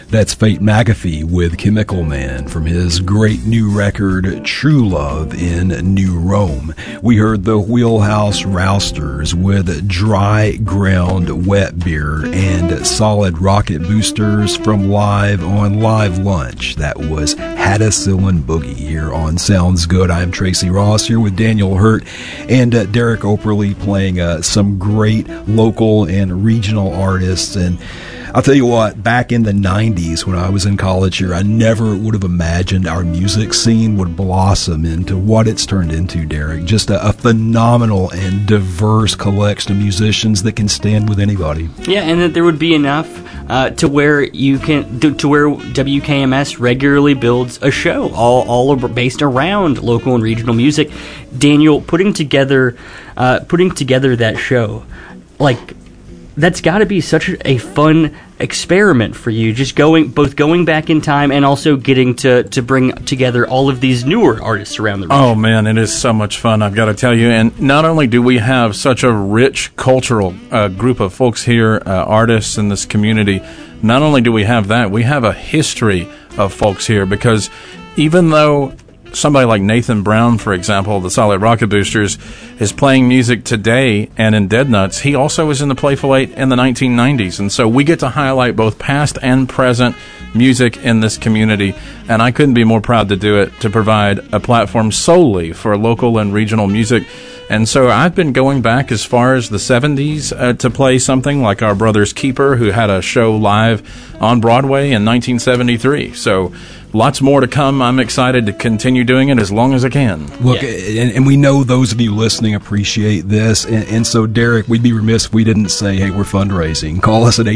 That's Fate McAfee with Chemical Man from his great new record, True Love in New Rome. We heard the Wheelhouse Rousters with Dry Ground Wet Beer and Solid Rocket Boosters from Live on Live Lunch. That was Hadacillin Boogie here on Sounds Good. I'm Tracy Ross here with Daniel Hurt and Derek Operly playing some great local and regional artists. And I'll tell you what, back in the 90s when I was in college here, I never would have imagined our music scene would blossom into what it's turned into, Derek. Just a phenomenal and diverse collection of musicians that can stand with anybody. Yeah, and that there would be enough to where you can to where WKMS regularly builds a show all based around local and regional music. Daniel, putting together that show, like, that's got to be such a fun experiment for you, just going back in time and also getting to bring together all of these newer artists around the region. Oh man, it is so much fun, I've got to tell you. And not only do we have such a rich cultural group of folks here, artists in this community, not only do we have that, we have a history of folks here, because even though somebody like Nathan Brown, for example, the Solid Rocket Boosters, is playing music today and in Dead Nuts, he also was in the Playful Eight in the 1990s. And so we get to highlight both past and present music in this community. And I couldn't be more proud to do it, to provide a platform solely for local and regional music. And so I've been going back as far as the 70s to play something like our Brothers Keeper, who had a show live on Broadway in 1973. So lots more to come. I'm excited to continue doing it as long as I can. Look, and we know those of you listening appreciate this. And so, Derek, we'd be remiss if we didn't say, hey, we're fundraising. Call us at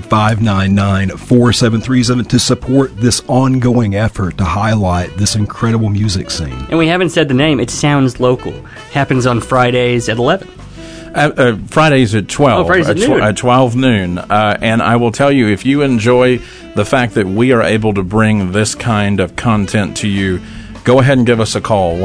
800-599-4737 to support this ongoing effort to highlight this incredible music scene. And we haven't said the name. It Sounds Local. Happens on Fridays at 11. Fridays at 12. Fridays at noon. At 12 noon. And I will tell you, if you enjoy the fact that we are able to bring this kind of content to you, go ahead and give us a call,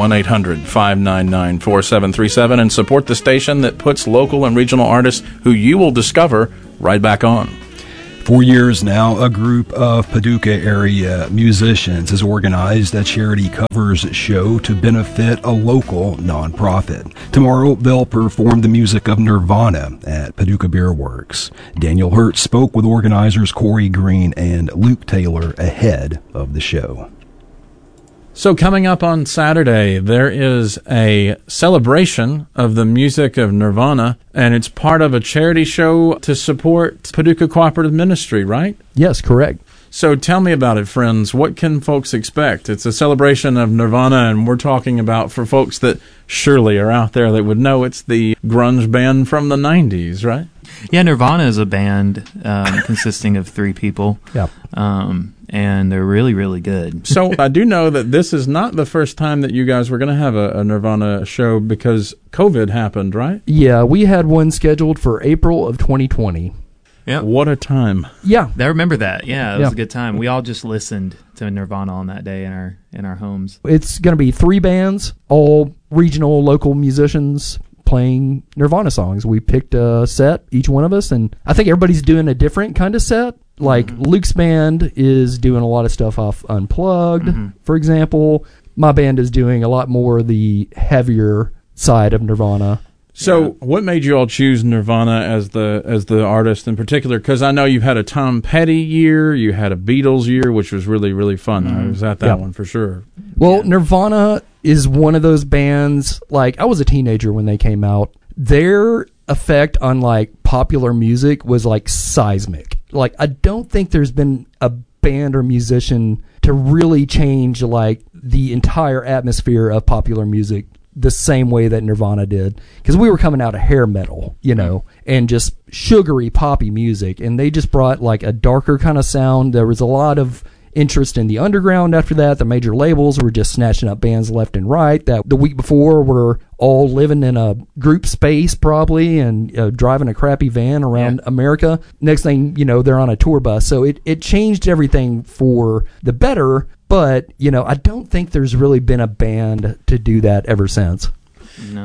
1-800-599-4737, and support the station that puts local and regional artists who you will discover right back on. For years now, a group of Paducah area musicians has organized a charity covers show to benefit a local nonprofit. Tomorrow, they'll perform the music of Nirvana at Paducah Beer Works. Daniel Hurt spoke with organizers Corey Green and Luke Taylor ahead of the show. So coming up on Saturday, there is a celebration of the music of Nirvana, and it's part of a charity show to support Paducah Cooperative Ministry, right? Yes, correct. So tell me about it, friends. What can folks expect? It's a celebration of Nirvana, and we're talking about, for folks that surely are out there that would know, it's the grunge band from the 90s, right? Yeah, Nirvana is a band consisting of 3 people. Yeah. And they're really, really good. So I do know that this is not the first time that you guys were going to have a Nirvana show, because COVID happened, right? Yeah, we had one scheduled for April of 2020. Yeah. What a time. Yeah. I remember that. Yeah, it was a good time. We all just listened to Nirvana on that day in our homes. It's going to be 3 bands, all regional, local musicians playing Nirvana songs. We picked a set, each one of us, and I think everybody's doing a different kind of set. Like Luke's band is doing a lot of stuff off Unplugged, for example. My band is doing a lot more the heavier side of Nirvana. So what made you all choose Nirvana as the artist in particular? Because I know you had a Tom Petty year, you had a Beatles year, which was really, really fun. I was at that one for sure. Well, Nirvana is one of those bands, like, I was a teenager when they came out. Their effect on, like, popular music was, like, seismic. Like, I don't think there's been a band or musician to really change, like, the entire atmosphere of popular music the same way that Nirvana did. Because we were coming out of hair metal, you know, and just sugary, poppy music. And they just brought, like, a darker kind of sound. There was a lot of interest in the underground after that. The major labels were just snatching up bands left and right that the week before were all living in a group space probably and driving a crappy van around America. Next thing you know, they're on a tour bus. So it changed everything for the better, but, you know, I don't think there's really been a band to do that ever since. No.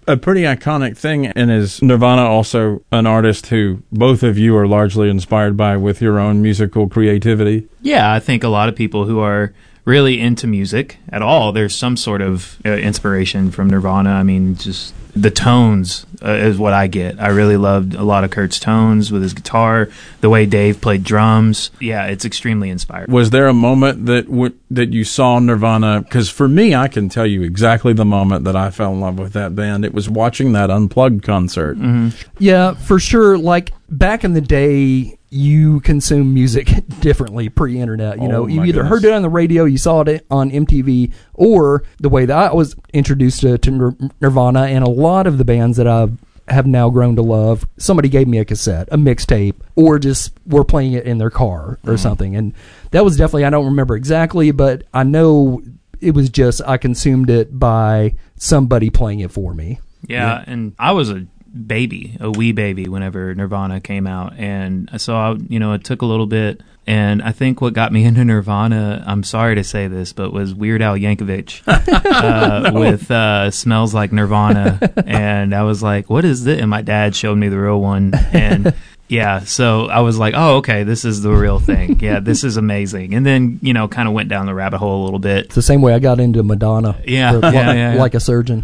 a pretty iconic thing. And is Nirvana also an artist who both of you are largely inspired by with your own musical creativity? Yeah, I think a lot of people who are really into music at all, there's some sort of inspiration from Nirvana. I mean, just the tones is what I get. I really loved a lot of Kurt's tones with his guitar, the way Dave played drums. Yeah, it's extremely inspiring. Was there a moment that you saw Nirvana? Because for me, I can tell you exactly the moment that I fell in love with that band. It was watching that Unplugged concert. Mm-hmm. Yeah, for sure. Like back in the day, you consume music differently pre-internet. You either heard it on the radio, you saw it on MTV, or the way that I was introduced to Nirvana and a lot of the bands that I have now grown to love, somebody gave me a cassette, a mixtape, or just were playing it in their car or something. And that was definitely, I don't remember exactly, but I know it was just, I consumed it by somebody playing it for me. Yeah. And I was a wee baby whenever Nirvana came out, and so it took a little bit, and I think what got me into Nirvana, I'm sorry to say this, but was Weird Al Yankovic with Smells Like Nirvana, and I was like, what is this? And my dad showed me the real one, and yeah, so I was like, oh, okay, this is the real thing. Yeah, this is amazing. And then, kind of went down the rabbit hole a little bit. It's the same way I got into Madonna. Yeah, like a surgeon.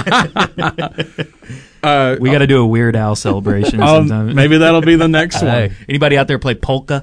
We got to do a Weird Al celebration sometime. Maybe that'll be the next one. Anybody out there play polka?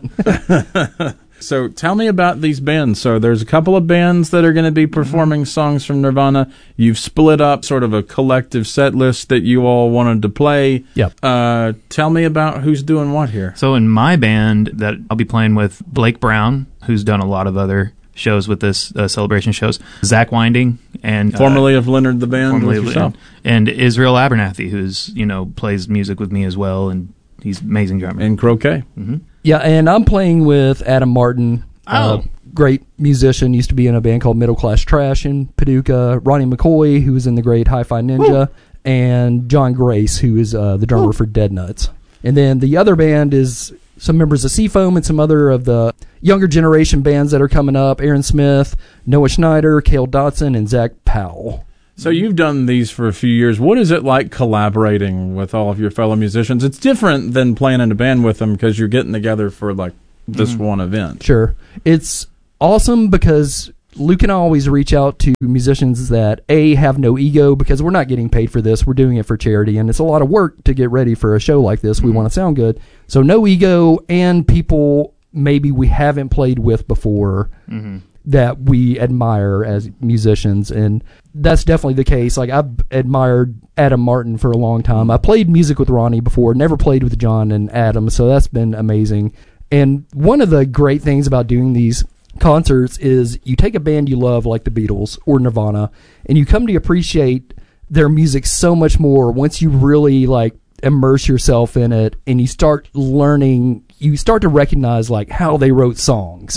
So tell me about these bands. So there's a couple of bands that are going to be performing songs from Nirvana. You've split up sort of a collective set list that you all wanted to play. Yep. Tell me about who's doing what here. So in my band that I'll be playing with, Blake Brown, who's done a lot of other shows with this celebration shows, Zach Winding, and formerly of Leonard the Band with yourself, and Israel Abernathy, who's plays music with me as well, and he's an amazing drummer. And croquet. Mm-hmm. Yeah, and I'm playing with Adam Martin, great musician, used to be in a band called Middle Class Trash in Paducah, Ronnie McCoy, who was in the great Hi-Fi Ninja, and John Grace, who is the drummer for Dead Nuts. And then the other band is some members of Seafoam and some other of the younger generation bands that are coming up, Aaron Smith, Noah Schneider, Cale Dotson, and Zach Powell. So you've done these for a few years. What is it like collaborating with all of your fellow musicians? It's different than playing in a band with them because you're getting together for like this one event. Sure. It's awesome because Luke and I always reach out to musicians that, A, have no ego, because we're not getting paid for this. We're doing it for charity, and it's a lot of work to get ready for a show like this. We want to sound good. So no ego, and people maybe we haven't played with before that we admire as musicians, and that's definitely the case. Like, I've admired Adam Martin for a long time. I played music with Ronnie before, never played with John and Adam, so that's been amazing. And one of the great things about doing these concerts is you take a band you love like the Beatles or Nirvana, and you come to appreciate their music so much more once you really like immerse yourself in it, and you start learning, you start to recognize like how they wrote songs,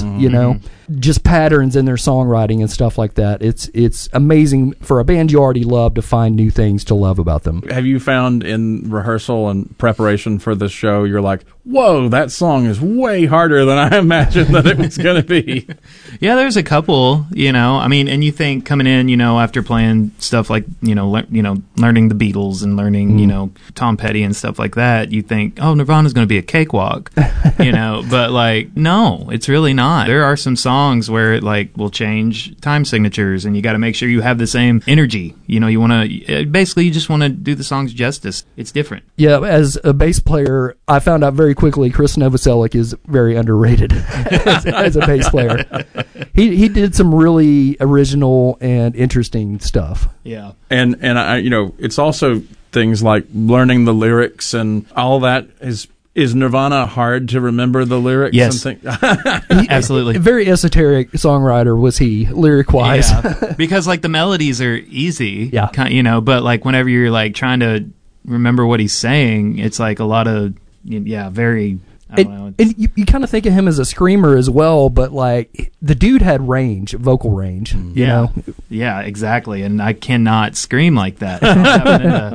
just patterns in their songwriting and stuff like that. It's amazing for a band you already love to find new things to love about them. Have you found in rehearsal and preparation for this show, you're like, whoa, that song is way harder than I imagined that it was going to be? Yeah, there's a couple, I mean, and you think coming in, after playing stuff like, learning the Beatles and learning, Tom Petty and stuff like that, you think, oh, Nirvana's going to be a cakewalk, but like, no, it's really not. There are some songs where it like will change time signatures, and you got to make sure you have the same energy. You want to, basically you just want to do the songs justice. It's different. Yeah, as a bass player, I found out very quickly Chris Novoselic is very underrated as a bass player. He did some really original and interesting stuff. Yeah. And I, it's also things like learning the lyrics and all that. Is Nirvana hard to remember the lyrics? Yes. Absolutely. A very esoteric songwriter was he, lyric-wise. Yeah. Because like the melodies are easy, yeah. But like whenever you're like trying to remember what he's saying, it's like a lot of, very... And you kind of think of him as a screamer as well, but like the dude had vocal range. Yeah, exactly. And I cannot scream like that.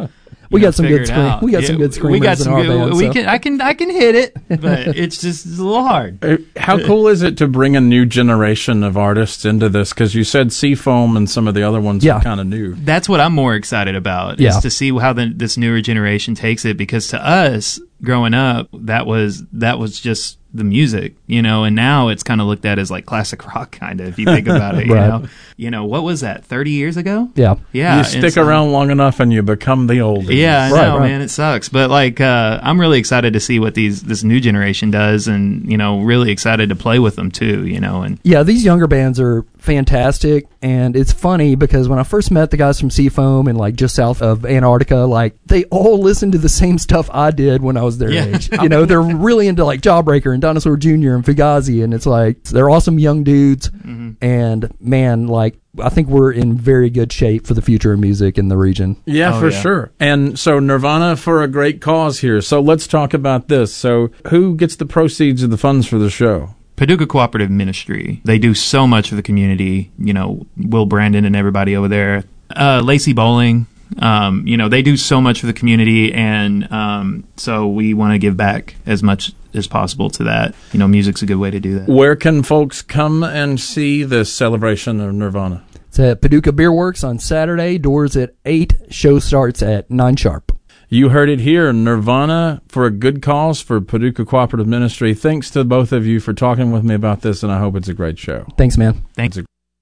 We got some good figure it out. We got some good screamers in our band. We so. can. I can hit it, but it's just a little hard. How cool is it to bring a new generation of artists into this? Because you said Seafoam and some of the other ones are kind of new. That's what I'm more excited about, is to see how this newer generation takes it, because to us, growing up, that was just the music, and now it's kind of looked at as like classic rock, kind of, if you think about it. Right. What was that, 30 years ago? Yeah. You stick around long enough and you become the oldies. Yeah, I know, man, it sucks, but I'm really excited to see what this new generation does, and really excited to play with them too. And these younger bands are fantastic, and it's funny because when I first met the guys from Seafoam and like just south of Antarctica, like they all listened to the same stuff I did when I was their age. They're really into like Jawbreaker and Dinosaur Jr. and Fugazi, and it's like they're awesome young dudes. And man, like I think we're in very good shape for the future of music in the region. Yeah, for sure. And so Nirvana for a great cause here. So let's talk about this. So who gets the proceeds of the funds for the show? Paducah Cooperative Ministry. They do so much for the community. Will Brandon and everybody over there. Lacey Bowling. They do so much for the community, and so we want to give back as much as possible to that. Music's a good way to do that. Where can folks come and see this celebration of Nirvana? It's at Paducah Beer Works on Saturday. Doors at 8. Show starts at 9 sharp. You heard it here, Nirvana for a good cause for Paducah Cooperative Ministry. Thanks to both of you for talking with me about this, and I hope it's a great show. Thanks, man. Thanks.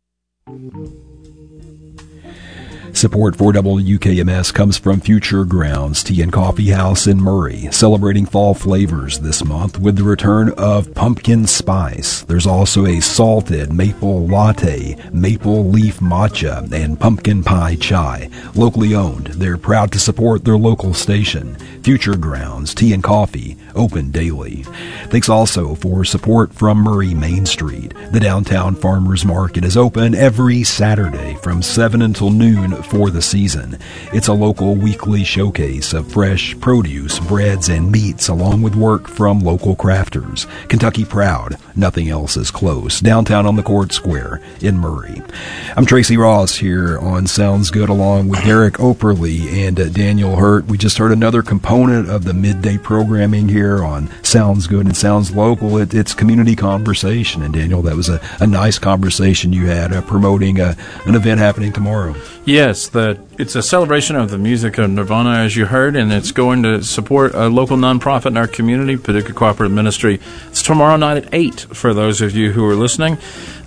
Support for WKMS comes from Future Grounds Tea and Coffee House in Murray, celebrating fall flavors this month with the return of pumpkin spice. There's also a salted maple latte, maple leaf matcha, and pumpkin pie chai. Locally owned, they're proud to support their local station. Future Grounds Tea and Coffee, open daily. Thanks also for support from Murray Main Street. The downtown farmers market is open every Saturday from 7 until noon for the season. It's a local weekly showcase of fresh produce, breads, and meats, along with work from local crafters. Kentucky proud, nothing else is close. Downtown on the Court Square in Murray. I'm Tracy Ross here on Sounds Good, along with Derek Operly and Daniel Hurt. We just heard another component of the midday programming here on Sounds Good and Sounds Local. It's community conversation. And Daniel, that was a nice conversation you had promoting an event happening tomorrow. Yes, it's a celebration of the music of Nirvana, as you heard, and it's going to support a local nonprofit in our community, Paducah Cooperative Ministry. It's tomorrow night at 8 for those of you who are listening.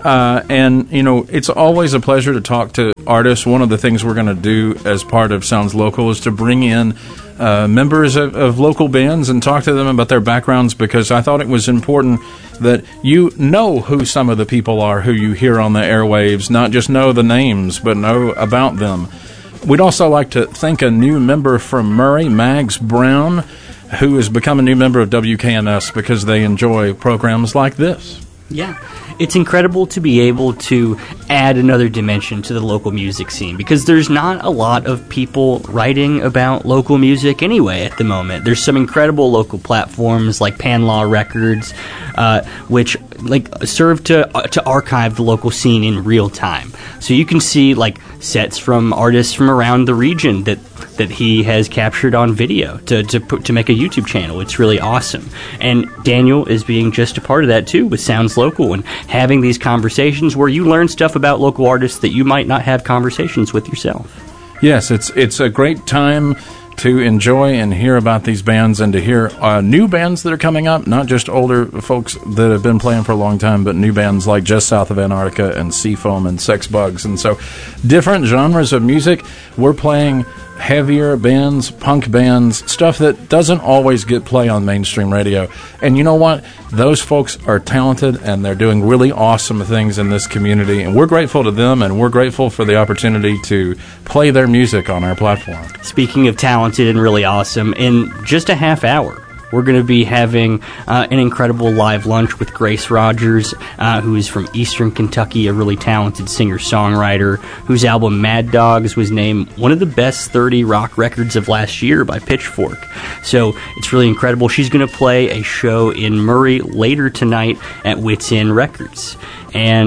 And it's always a pleasure to talk to artists. One of the things we're going to do as part of Sounds Local is to bring in members of local bands and talk to them about their backgrounds, because I thought it was important that you know who some of the people are who you hear on the airwaves, not just know the names, but know about them. We'd also like to thank a new member from Murray, Mags Brown, who has become a new member of WKMS because they enjoy programs like this. Yeah. It's incredible to be able to add another dimension to the local music scene, because there's not a lot of people writing about local music anyway at the moment. There's some incredible local platforms like Panlaw Records, which serve to archive the local scene in real time. So you can see sets from artists from around the region that he has captured on video to make a YouTube channel. It's really awesome. And Daniel is being just a part of that too with Sounds Local, and having these conversations where you learn stuff about local artists that you might not have conversations with yourself. Yes, it's a great time to enjoy and hear about these bands, and to hear new bands that are coming up, not just older folks that have been playing for a long time, but new bands like Just South of Antarctica and Seafoam and Sex Bugs. And so different genres of music. We're playing heavier bands, punk bands, stuff that doesn't always get play on mainstream radio. And you know what? Those folks are talented, and they're doing really awesome things in this community, and we're grateful to them, and we're grateful for the opportunity to play their music on our platform. Speaking of talented and really awesome, in just a half hour, we're going to be having an incredible live lunch with Grace Rogers, who is from Eastern Kentucky, a really talented singer-songwriter, whose album Mad Dogs was named one of the best 30 rock records of last year by Pitchfork. So it's really incredible. She's going to play a show in Murray later tonight at Wits End Records. And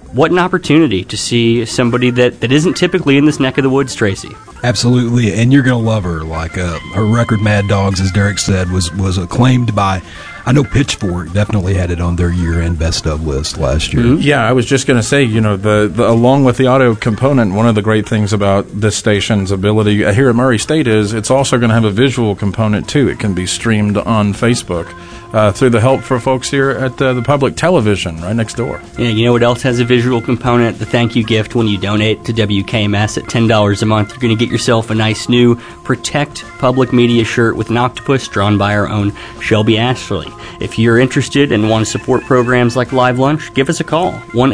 what an opportunity to see somebody that isn't typically in this neck of the woods, Tracy. Absolutely, and you're going to love her. Like her record, Mad Dogs, as Derek said, was acclaimed by, I know Pitchfork definitely had it on their year-end best of list last year. Mm-hmm. Yeah, I was just going to say, the along with the audio component, one of the great things about this station's ability here at Murray State is it's also going to have a visual component too. It can be streamed on Facebook through the help for folks here at the public television right next door. Yeah, you know what else has a visual component? The thank you gift when you donate to WKMS at $10 a month. You're going to get yourself a nice new Protect Public Media shirt with an octopus drawn by our own Shelby Ashley. If you're interested and want to support programs like Live Lunch, give us a call,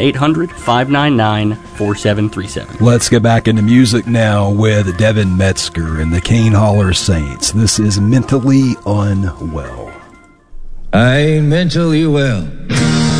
1-800-599-4737. Let's get back into music now with Devin Metzger and the Kane Holler Saints. This is Mentally Unwell. I'm mentally well.